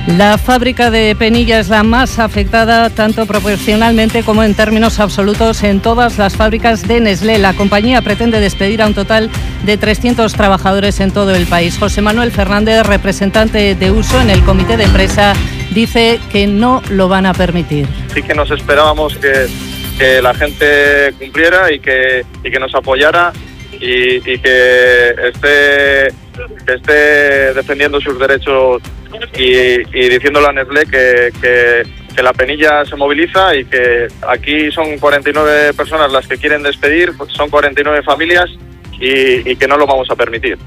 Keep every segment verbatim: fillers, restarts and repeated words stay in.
La fábrica de Penilla es la más afectada, tanto proporcionalmente como en términos absolutos, en todas las fábricas de Nestlé. La compañía pretende despedir a un total de trescientos trabajadores en todo el país. José Manuel Fernández, representante de Uso en el comité de empresa, dice que no lo van a permitir. Sí que nos esperábamos que, que la gente cumpliera y que, y que nos apoyara y, y que esté, que esté defendiendo sus derechos y, y diciéndole a Nestlé que, que, que la Penilla se moviliza y que aquí son cuarenta y nueve personas las que quieren despedir, son cuarenta y nueve familias y, y que no lo vamos a permitir.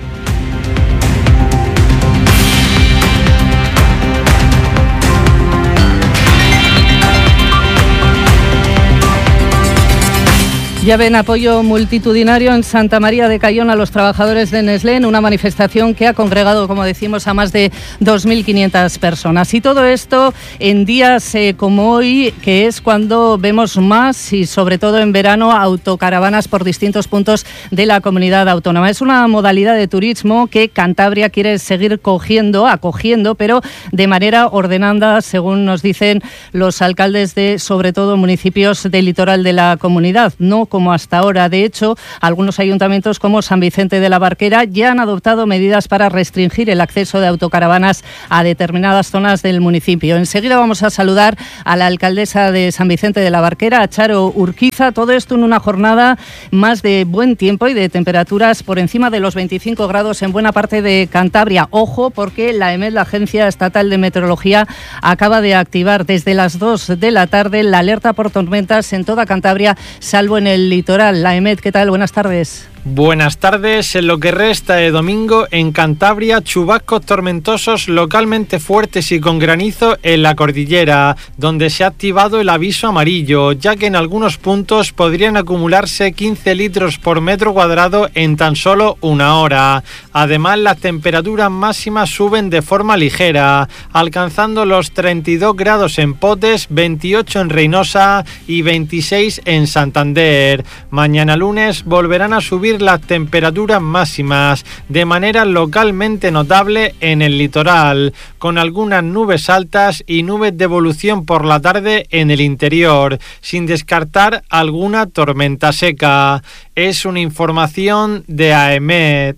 Ya ven apoyo multitudinario en Santa María de Cayón a los trabajadores de Nestlé en una manifestación que ha congregado, como decimos, a más de dos mil quinientas personas. Y todo esto en días eh, como hoy, que es cuando vemos más y sobre todo en verano autocaravanas por distintos puntos de la comunidad autónoma. Es una modalidad de turismo que Cantabria quiere seguir cogiendo, acogiendo, pero de manera ordenada, según nos dicen los alcaldes de, sobre todo, municipios del litoral de la comunidad. No como hasta ahora. De hecho, algunos ayuntamientos como San Vicente de la Barquera ya han adoptado medidas para restringir el acceso de autocaravanas a determinadas zonas del municipio. Enseguida vamos a saludar a la alcaldesa de San Vicente de la Barquera, a Charo Urquiza. Todo esto en una jornada más de buen tiempo y de temperaturas por encima de los veinticinco grados en buena parte de Cantabria. Ojo, porque la EMET, la Agencia Estatal de Meteorología, acaba de activar desde las dos de la tarde la alerta por tormentas en toda Cantabria, salvo en el litoral. La EMET, ¿qué tal? Buenas tardes. Buenas tardes. En lo que resta de domingo, en Cantabria, chubascos tormentosos localmente fuertes y con granizo en la cordillera, donde se ha activado el aviso amarillo, ya que en algunos puntos podrían acumularse quince litros por metro cuadrado en tan solo una hora. Además, las temperaturas máximas suben de forma ligera, alcanzando los treinta y dos grados en Potes, veintiocho en Reynosa y veintiséis en Santander. Mañana lunes volverán a subir las temperaturas máximas de manera localmente notable en el litoral, con algunas nubes altas y nubes de evolución por la tarde en el interior, sin descartar alguna tormenta seca. Es una información de AEMET.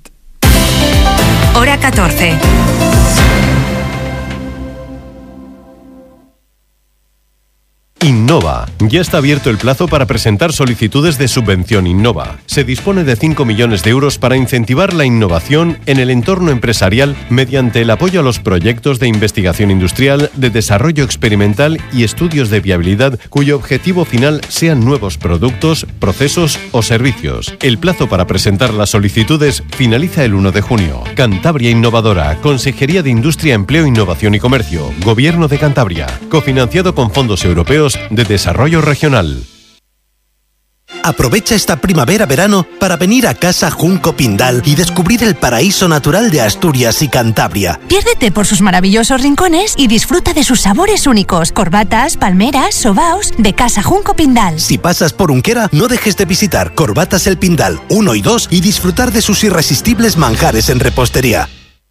Hora catorce. Innova. Ya está abierto el plazo para presentar solicitudes de subvención Innova. Se dispone de cinco millones de euros para incentivar la innovación en el entorno empresarial mediante el apoyo a los proyectos de investigación industrial, de desarrollo experimental y estudios de viabilidad cuyo objetivo final sean nuevos productos, procesos o servicios. El plazo para presentar las solicitudes finaliza el uno de junio. Cantabria Innovadora, Consejería de Industria, Empleo, Innovación y Comercio, Gobierno de Cantabria, cofinanciado con fondos europeos de Desarrollo Regional. Aprovecha esta primavera-verano para venir a Casa Junco Pindal y descubrir el paraíso natural de Asturias y Cantabria. Piérdete por sus maravillosos rincones y disfruta de sus sabores únicos. Corbatas, palmeras, sobaos de Casa Junco Pindal. Si pasas por Unquera, no dejes de visitar Corbatas El Pindal uno y dos y disfrutar de sus irresistibles manjares en repostería.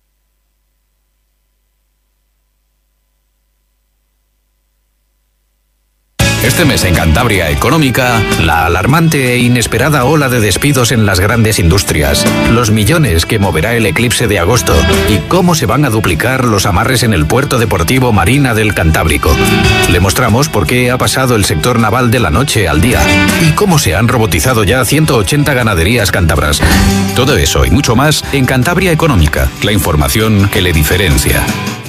Este mes en Cantabria Económica, la alarmante e inesperada ola de despidos en las grandes industrias, los millones que moverá el eclipse de agosto y cómo se van a duplicar los amarres en el puerto deportivo Marina del Cantábrico. Le mostramos por qué ha pasado el sector naval de la noche al día y cómo se han robotizado ya ciento ochenta ganaderías cántabras. Todo eso y mucho más en Cantabria Económica, la información que le diferencia.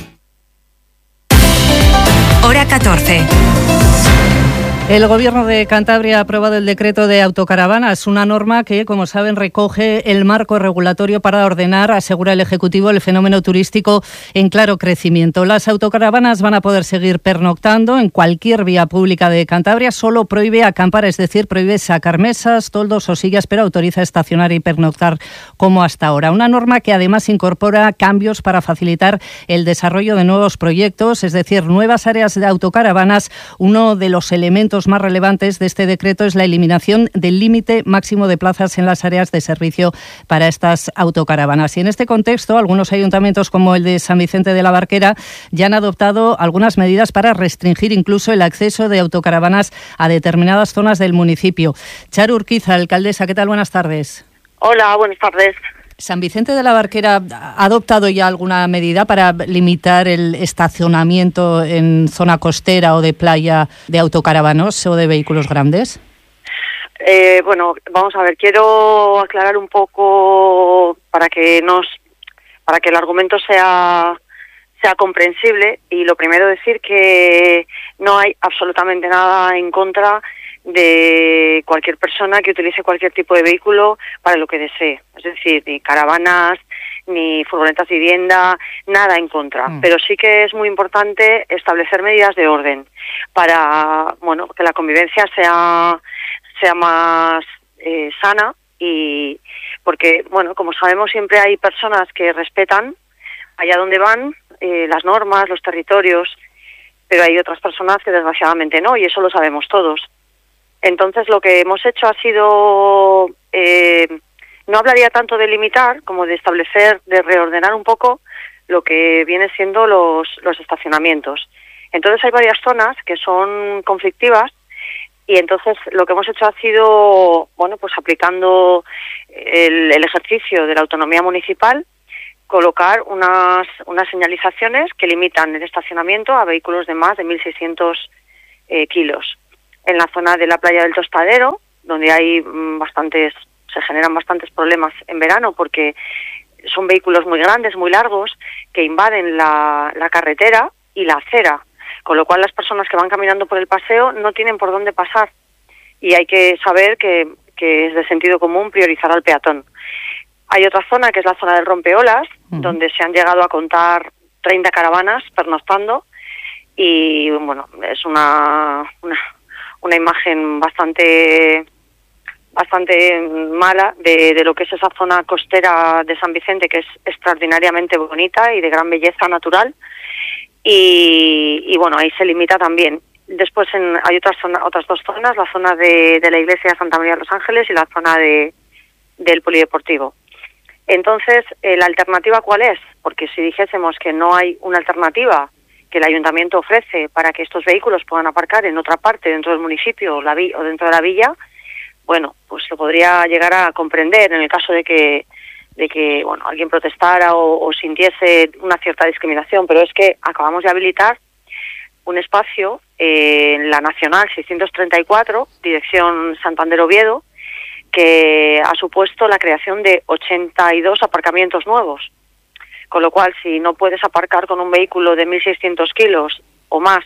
Hora catorce. El Gobierno de Cantabria ha aprobado el decreto de autocaravanas, una norma que, como saben, recoge el marco regulatorio para ordenar, asegura el Ejecutivo, el fenómeno turístico en claro crecimiento. Las autocaravanas van a poder seguir pernoctando en cualquier vía pública de Cantabria, solo prohíbe acampar, es decir, prohíbe sacar mesas, toldos o sillas, pero autoriza estacionar y pernoctar como hasta ahora. Una norma que además incorpora cambios para facilitar el desarrollo de nuevos proyectos, es decir, nuevas áreas de autocaravanas, uno de los elementos los más relevantes de este decreto es la eliminación del límite máximo de plazas en las áreas de servicio para estas autocaravanas. Y en este contexto, algunos ayuntamientos como el de San Vicente de la Barquera ya han adoptado algunas medidas para restringir incluso el acceso de autocaravanas a determinadas zonas del municipio. Charo Urquiza, alcaldesa, ¿qué tal? Buenas tardes. Hola, buenas tardes. ¿San Vicente de la Barquera ha adoptado ya alguna medida para limitar el estacionamiento en zona costera o de playa de autocaravanos o de vehículos grandes? Eh, bueno, vamos a ver, quiero aclarar un poco para que nos, para que el argumento sea sea comprensible, y lo primero decir que no hay absolutamente nada en contra de cualquier persona que utilice cualquier tipo de vehículo para lo que desee, es decir, ni caravanas, ni furgonetas de vivienda, nada en contra, mm. pero sí que es muy importante establecer medidas de orden para, bueno, que la convivencia sea sea más eh, sana, y porque, bueno, como sabemos, siempre hay personas que respetan allá donde van eh, las normas, los territorios, pero hay otras personas que desgraciadamente no, y eso lo sabemos todos. Entonces, lo que hemos hecho ha sido, eh, no hablaría tanto de limitar como de establecer, de reordenar un poco lo que viene siendo los, los estacionamientos. Entonces, hay varias zonas que son conflictivas, y entonces lo que hemos hecho ha sido, bueno, pues aplicando el, el ejercicio de la autonomía municipal, colocar unas, unas señalizaciones que limitan el estacionamiento a vehículos de más de mil seiscientos eh, kilos. En la zona de la playa del Tostadero, donde hay bastantes, se generan bastantes problemas en verano porque son vehículos muy grandes, muy largos, que invaden la, la carretera y la acera, con lo cual las personas que van caminando por el paseo no tienen por dónde pasar, y hay que saber que, que es de sentido común priorizar al peatón. Hay otra zona que es la zona del Rompeolas, uh-huh. donde se han llegado a contar treinta caravanas pernoctando, y bueno, es una, una, una imagen bastante bastante mala de, de lo que es esa zona costera de San Vicente, que es extraordinariamente bonita y de gran belleza natural. Y, y bueno, ahí se limita también. Después en, hay otras zona, otras dos zonas, la zona de, de la iglesia de Santa María de los Ángeles y la zona de del polideportivo. Entonces, eh, ¿la alternativa cuál es? Porque si dijésemos que no hay una alternativa que el ayuntamiento ofrece para que estos vehículos puedan aparcar en otra parte dentro del municipio o, la vi- o dentro de la villa, bueno, pues lo podría llegar a comprender en el caso de que de que bueno alguien protestara o, o sintiese una cierta discriminación, pero es que acabamos de habilitar un espacio eh, en la Nacional seiscientos treinta y cuatro, dirección Santander-Oviedo, que ha supuesto la creación de ochenta y dos aparcamientos nuevos, con lo cual si no puedes aparcar con un vehículo de mil seiscientos kilos o más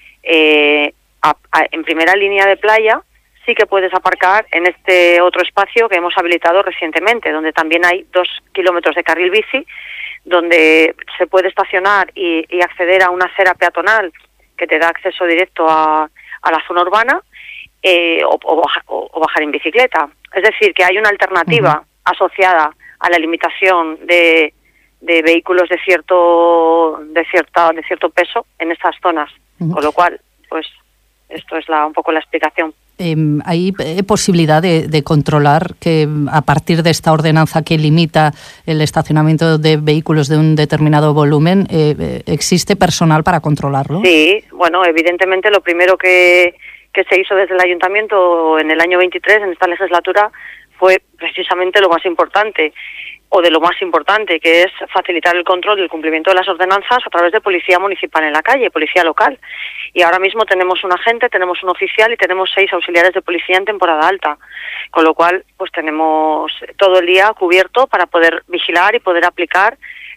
eh, a, a, en primera línea de playa, sí que puedes aparcar en este otro espacio que hemos habilitado recientemente, donde también hay dos kilómetros de carril bici, donde se puede estacionar y, y acceder a una acera peatonal que te da acceso directo a, a la zona urbana, eh, o, o, baja, o, o bajar en bicicleta. Es decir, que hay una alternativa uh-huh. asociada a la limitación de, de vehículos de cierto de cierta de cierto peso en estas zonas, uh-huh. con lo cual, pues esto es la un poco la explicación. Eh, ¿Hay posibilidad de, de controlar que a partir de esta ordenanza que limita el estacionamiento de vehículos de un determinado volumen, eh, existe personal para controlarlo? Sí, bueno, evidentemente lo primero que, que se hizo desde el ayuntamiento en el año veintitrés, en esta legislatura, fue precisamente lo más importante, o de lo más importante, que es facilitar el control del cumplimiento de las ordenanzas a través de policía municipal en la calle, policía local. Y ahora mismo tenemos un agente, tenemos un oficial y tenemos seis auxiliares de policía en temporada alta, con lo cual pues tenemos todo el día cubierto para poder vigilar y poder aplicar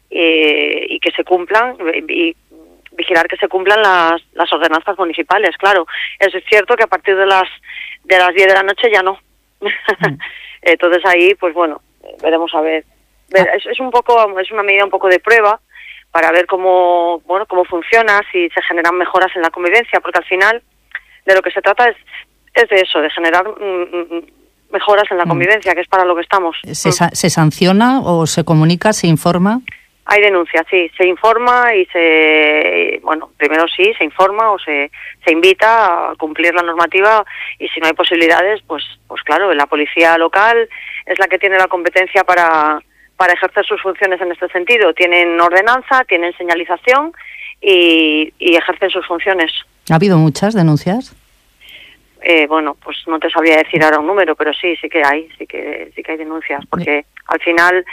eh, y que se cumplan y vigilar que se cumplan las, las ordenanzas municipales. Claro, es cierto que a partir de las de las diez de la noche ya no. Mm. Entonces ahí pues bueno, veremos a ver. Es, es un poco, es una medida un poco de prueba para ver cómo, bueno, cómo funciona, si se generan mejoras en la convivencia, porque al final de lo que se trata es, es de eso, de generar mm, mejoras en la convivencia, que es para lo que estamos. ¿Se, ¿Se sanciona o se comunica, se informa? Hay denuncias, sí, se informa y se, bueno, primero sí, se informa o se, se invita a cumplir la normativa y si no hay posibilidades, pues, pues claro, la policía local es la que tiene la competencia para, para ejercer sus funciones en este sentido. Tienen ordenanza, tienen señalización y, y ejercen sus funciones. ¿Ha habido muchas denuncias? Eh, bueno, pues no te sabría decir ahora un número, pero sí, sí que hay, sí que, sí que hay denuncias, porque al final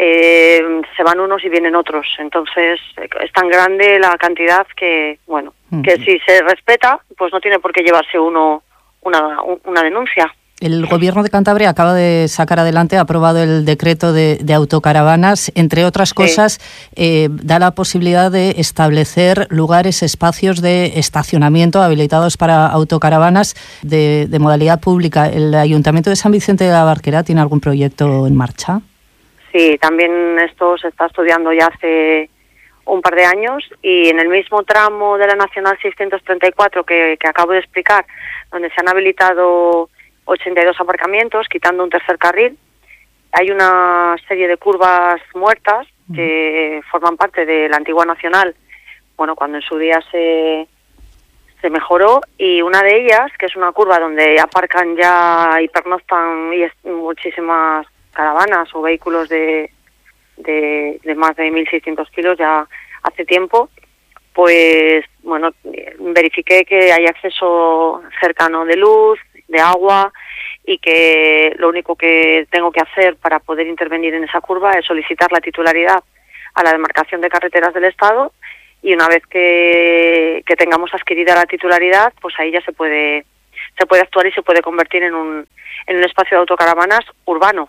eh, se van unos y vienen otros, entonces es tan grande la cantidad que, bueno, uh-huh. que si se respeta, pues no tiene por qué llevarse uno una, una denuncia. El Gobierno de Cantabria acaba de sacar adelante, ha aprobado el decreto de, de autocaravanas. Entre otras cosas, sí. eh, da la posibilidad de establecer lugares, espacios de estacionamiento habilitados para autocaravanas de, de modalidad pública. ¿El Ayuntamiento de San Vicente de la Barquera tiene algún proyecto en marcha? Sí, también esto se está estudiando ya hace un par de años y en el mismo tramo de la Nacional seiscientos treinta y cuatro que, que acabo de explicar, donde se han habilitado ochenta y dos aparcamientos, quitando un tercer carril. Hay una serie de curvas muertas que forman parte de la antigua Nacional, bueno, cuando en su día se, se mejoró, y una de ellas, que es una curva donde aparcan ya y pernoctan y es, muchísimas caravanas o vehículos de, de, de más de mil seiscientos kilos ya hace tiempo, pues, bueno, verifiqué que hay acceso cercano de luz, de agua, y que lo único que tengo que hacer para poder intervenir en esa curva es solicitar la titularidad a la demarcación de carreteras del Estado, y una vez que, que tengamos adquirida la titularidad, pues ahí ya se puede se puede actuar y se puede convertir en un en un espacio de autocaravanas urbano.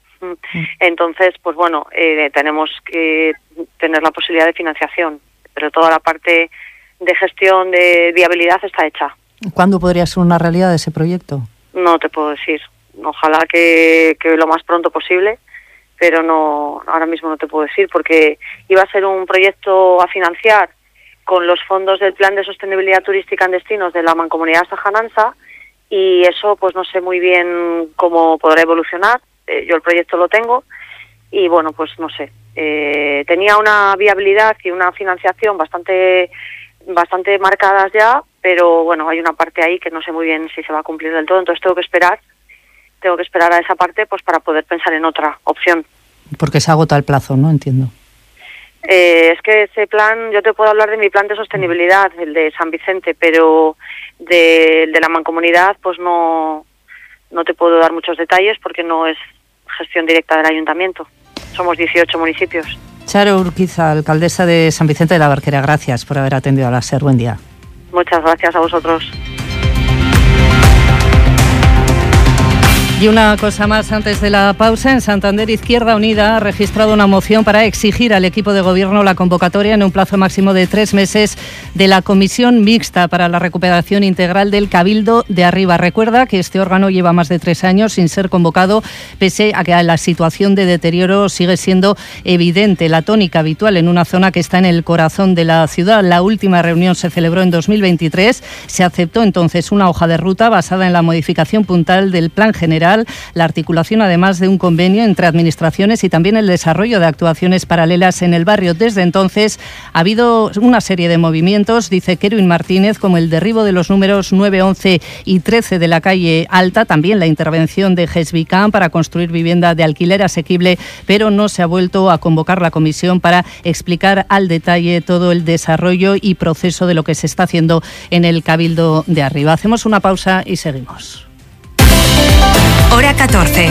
Entonces, pues bueno, eh, tenemos que tener la posibilidad de financiación, pero toda la parte de gestión de viabilidad está hecha. ¿Cuándo podría ser una realidad ese proyecto? No te puedo decir. Ojalá que, que lo más pronto posible, pero no, ahora mismo no te puedo decir, porque iba a ser un proyecto a financiar con los fondos del Plan de Sostenibilidad Turística en Destinos de la Mancomunidad Sajanansa, y eso pues no sé muy bien cómo podrá evolucionar. Eh, yo el proyecto lo tengo y bueno, pues no sé. Eh, tenía una viabilidad y una financiación bastante bastante marcadas ya, pero bueno, hay una parte ahí que no sé muy bien si se va a cumplir del todo, entonces tengo que esperar, tengo que esperar a esa parte pues para poder pensar en otra opción. Porque se agota el plazo, ¿no? Entiendo. Eh, es que ese plan, yo te puedo hablar de mi plan de sostenibilidad, el de San Vicente, pero de, de la mancomunidad pues no, no te puedo dar muchos detalles porque no es gestión directa del ayuntamiento. Somos dieciocho municipios. Charo Urquiza, alcaldesa de San Vicente de la Barquera, gracias por haber atendido a la SER. Buen día. Muchas gracias a vosotros. Y una cosa más antes de la pausa. En Santander, Izquierda Unida ha registrado una moción para exigir al equipo de gobierno la convocatoria en un plazo máximo de tres meses de la Comisión Mixta para la Recuperación Integral del Cabildo de Arriba. Recuerda que este órgano lleva más de tres años sin ser convocado, pese a que la situación de deterioro sigue siendo evidente. La tónica habitual en una zona que está en el corazón de la ciudad. La última reunión se celebró en dos mil veintitrés. Se aceptó entonces una hoja de ruta basada en la modificación puntual del Plan General, la articulación además de un convenio entre administraciones y también el desarrollo de actuaciones paralelas en el barrio. Desde entonces ha habido una serie de movimientos, dice Kerwin Martínez, como el derribo de los números nueve, once y trece de la calle Alta, también la intervención de Gesvicam para construir vivienda de alquiler asequible, pero no se ha vuelto a convocar la comisión para explicar al detalle todo el desarrollo y proceso de lo que se está haciendo en el Cabildo de Arriba. Hacemos una pausa y seguimos. Hora catorce.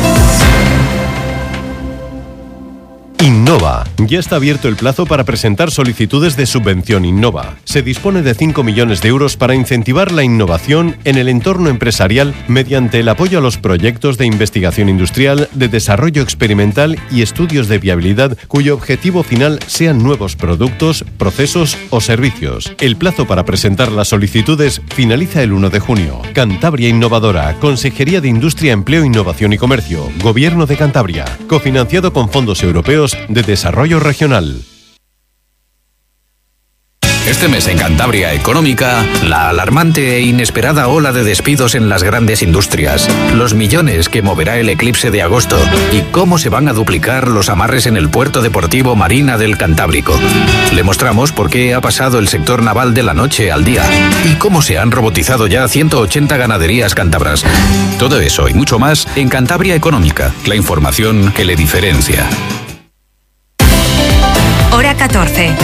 Innova. Ya está abierto el plazo para presentar solicitudes de subvención Innova. Se dispone de cinco millones de euros para incentivar la innovación en el entorno empresarial mediante el apoyo a los proyectos de investigación industrial, de desarrollo experimental y estudios de viabilidad cuyo objetivo final sean nuevos productos, procesos o servicios. El plazo para presentar las solicitudes finaliza el uno de junio. Cantabria Innovadora, Consejería de Industria, Empleo, Innovación y Comercio, Gobierno de Cantabria, cofinanciado con fondos europeos de desarrollo regional. Este mes en Cantabria Económica, la alarmante e inesperada ola de despidos en las grandes industrias, los millones que moverá el eclipse de agosto y cómo se van a duplicar los amarres en el puerto deportivo Marina del Cantábrico. Le mostramos por qué ha pasado el sector naval de la noche al día y cómo se han robotizado ya ciento ochenta ganaderías cántabras. Todo eso y mucho más en Cantabria Económica, la información que le diferencia. Hora catorce.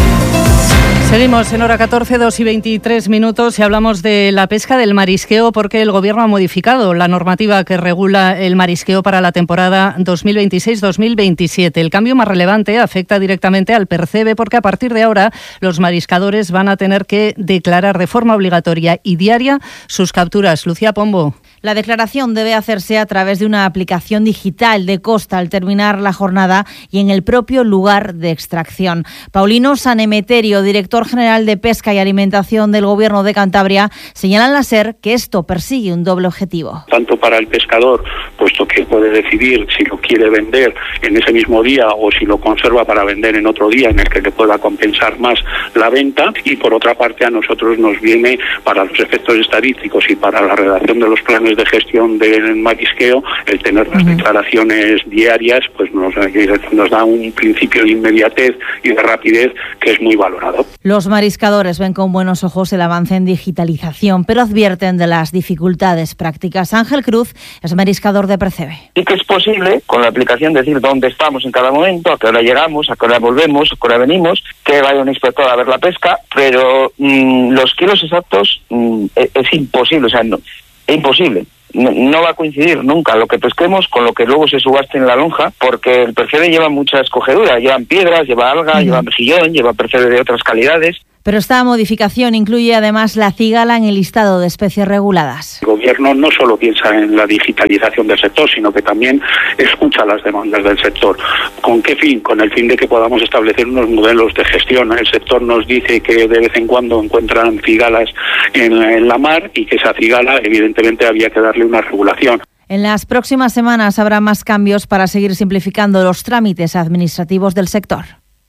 Seguimos en hora catorce, dos y veintitrés minutos y hablamos de la pesca del marisqueo porque el Gobierno ha modificado la normativa que regula el marisqueo para la temporada dos mil veintiséis dos mil veintisiete. El cambio más relevante afecta directamente al percebe porque a partir de ahora los mariscadores van a tener que declarar de forma obligatoria y diaria sus capturas. Lucía Pombo. La declaración debe hacerse a través de una aplicación digital de costa al terminar la jornada y en el propio lugar de extracción. Paulino Sanemeterio, director general de Pesca y Alimentación del Gobierno de Cantabria, señala en la SER que esto persigue un doble objetivo. Tanto para el pescador, puesto que puede decidir si lo quiere vender en ese mismo día o si lo conserva para vender en otro día en el que le pueda compensar más la venta, y por otra parte a nosotros nos viene, para los efectos estadísticos y para la redacción de los planes de gestión del marisqueo, el tener las uh-huh. declaraciones diarias pues nos, nos da un principio de inmediatez y de rapidez que es muy valorado. Los mariscadores ven con buenos ojos el avance en digitalización, pero advierten de las dificultades prácticas. Ángel Cruz es mariscador de Percebe. Sí que es posible con la aplicación decir dónde estamos en cada momento, a qué hora llegamos, a qué hora volvemos, a qué hora venimos, que vaya un inspector a ver la pesca, pero mmm, los kilos exactos mmm, es, es imposible, o sea, no, es imposible. No, no va a coincidir nunca lo que pesquemos con lo que luego se subaste en la lonja, porque el percebe lleva mucha escogedura, llevan piedras, lleva alga, uh-huh. lleva mejillón, lleva percebe de otras calidades. Pero esta modificación incluye además la cigala en el listado de especies reguladas. El Gobierno no solo piensa en la digitalización del sector, sino que también escucha las demandas del sector. ¿Con qué fin? Con el fin de que podamos establecer unos modelos de gestión. El sector nos dice que de vez en cuando encuentran cigalas en, en la mar y que esa cigala evidentemente había que darle una regulación. En las próximas semanas habrá más cambios para seguir simplificando los trámites administrativos del sector.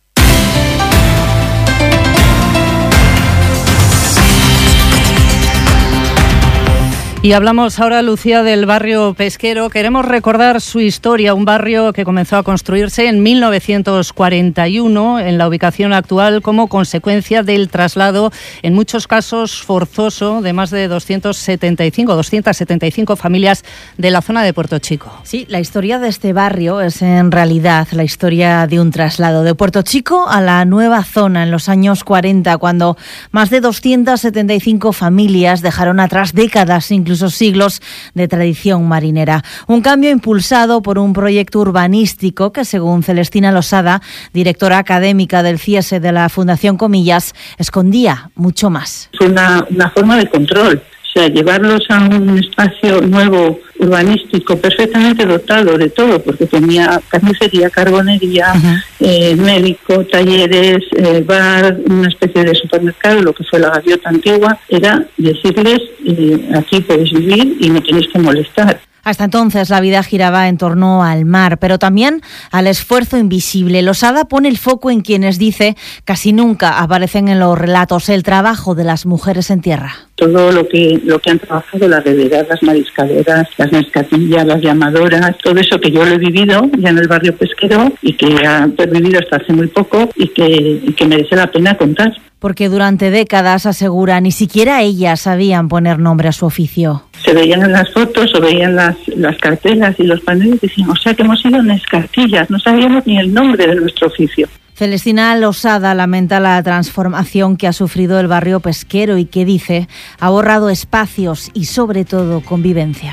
Y hablamos ahora, Lucía, del barrio pesquero. Queremos recordar su historia, un barrio que comenzó a construirse en mil novecientos cuarenta y uno en la ubicación actual como consecuencia del traslado, en muchos casos forzoso, de más de doscientas setenta y cinco familias de la zona de Puerto Chico. Sí, la historia de este barrio es en realidad la historia de un traslado de Puerto Chico a la nueva zona en los años cuarenta, cuando más de doscientas setenta y cinco familias dejaron atrás décadas, incluso siglos de tradición marinera. Un cambio impulsado por un proyecto urbanístico que, según Celestina Losada, directora académica del C I E S E de la Fundación Comillas, escondía mucho más. Fue una, una forma de control. O sea, llevarlos a un espacio nuevo, urbanístico, perfectamente dotado de todo, porque tenía carnicería, carbonería, uh-huh. eh, médico, talleres, eh, bar, una especie de supermercado, lo que fue la gaviota antigua. Era decirles, eh, aquí podéis vivir y no tenéis que molestar. Hasta entonces la vida giraba en torno al mar, pero también al esfuerzo invisible. Losada pone el foco en quienes, dice, casi nunca aparecen en los relatos: el trabajo de las mujeres en tierra. Todo lo que lo que han trabajado las rederas, las mariscadoras, las mezcatillas, las llamadoras, todo eso que yo lo he vivido ya en el barrio pesquero y que ha pervivido hasta hace muy poco y que, y que merece la pena contar. Porque durante décadas, asegura, ni siquiera ellas sabían poner nombre a su oficio. Se veían en las fotos o veían las, las cartelas y los paneles y decían, o sea que hemos ido en escartillas, no sabíamos ni el nombre de nuestro oficio. Celestina Losada lamenta la transformación que ha sufrido el barrio pesquero y que, dice, ha borrado espacios y sobre todo convivencia.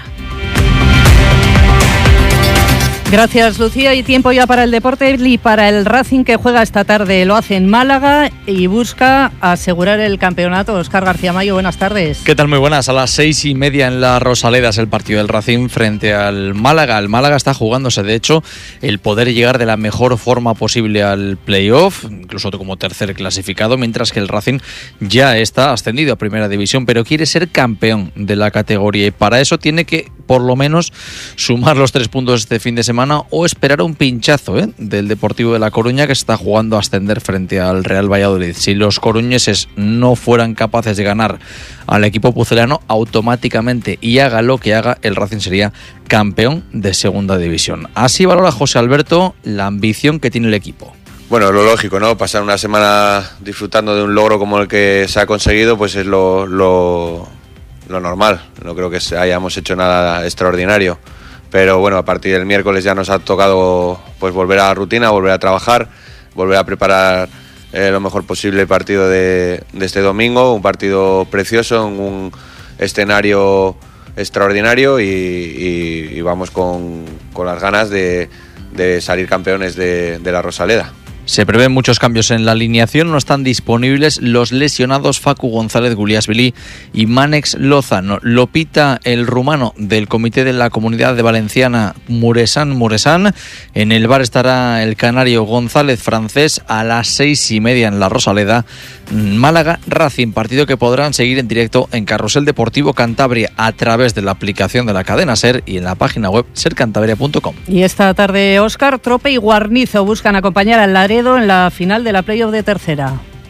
Gracias, Lucía. Y tiempo ya para el deporte y para el Racing, que juega esta tarde. Lo hace en Málaga y busca asegurar el campeonato. Óscar García Mayo, buenas tardes. ¿Qué tal? Muy buenas. A las seis y media en la Rosaleda es el partido del Racing frente al Málaga. El Málaga está jugándose, de hecho, el poder llegar de la mejor forma posible al playoff, incluso como tercer clasificado, mientras que el Racing ya está ascendido a Primera División, pero quiere ser campeón de la categoría y para eso tiene que por lo menos sumar los tres puntos este fin de semana o esperar un pinchazo ¿eh? del Deportivo de La Coruña, que se está jugando a ascender frente al Real Valladolid. Si los coruñeses no fueran capaces de ganar al equipo pucelano, automáticamente, y haga lo que haga, el Racing sería campeón de segunda división. Así valora José Alberto la ambición que tiene el equipo. Bueno, lo lógico, ¿no? Pasar una semana disfrutando de un logro como el que se ha conseguido, pues es lo, lo, lo normal. No creo que hayamos hecho nada extraordinario. Pero bueno, a partir del miércoles ya nos ha tocado pues volver a la rutina, volver a trabajar, volver a preparar eh, lo mejor posible el partido de, de este domingo. Un partido precioso, en un escenario extraordinario y, y, y vamos con, con las ganas de, de salir campeones de, de la Rosaleda. Se prevén muchos cambios en la alineación, no están disponibles los lesionados Facu González Guliasvili y Manex Lozano. Lo pita el rumano del Comité de la Comunidad de Valenciana, Muresan Muresan. En el bar estará el canario González francés a las seis y media en la Rosaleda. Málaga Racing, partido que podrán seguir en directo en Carrusel Deportivo Cantabria a través de la aplicación de la cadena SER y en la página web ser cantabria punto com. Y esta tarde Óscar, Trope y Guarnizo buscan acompañar al Laredo en la final de la playoff de tercera.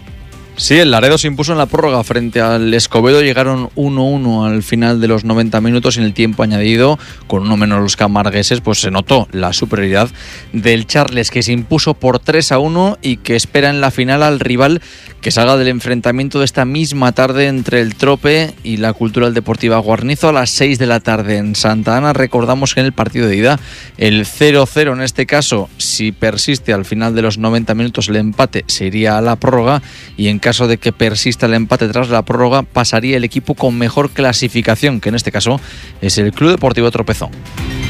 Sí, el Laredo se impuso en la prórroga frente al Escobedo, llegaron uno uno al final de los noventa minutos. En el tiempo añadido, con uno menos los camargueses, pues se notó la superioridad del Charles, que se impuso por tres a uno y que espera en la final al rival que salga del enfrentamiento de esta misma tarde entre el Trope y la Cultural Deportiva Guarnizo a las seis de la tarde en Santa Ana. Recordamos que en el partido de ida el cero cero, en este caso, si persiste al final de los noventa minutos el empate, se iría a la prórroga, y en caso de que persista el empate tras la prórroga, pasaría el equipo con mejor clasificación, que en este caso es el Club Deportivo Tropezón.